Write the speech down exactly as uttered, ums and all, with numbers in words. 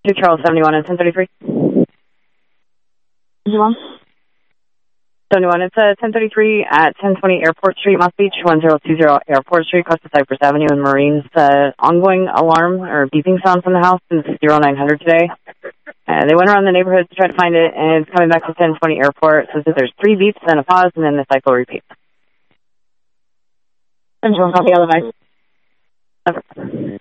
two Charles seventy-one at ten thirty-three. seventy-one? seventy-one, it's uh, ten thirty-three at ten twenty Airport Street, Moss Beach, one zero two zero Airport Street, Costa Cypress Avenue in Marines. Uh, ongoing alarm or beeping sound from the house since zero nine hundred today. Uh, they went around the neighborhood to try to find it, and it's coming back to ten twenty Airport. So that there's three beeps, then a pause, and then the cycle repeats. seventy-one, copy, otherwise. Okay.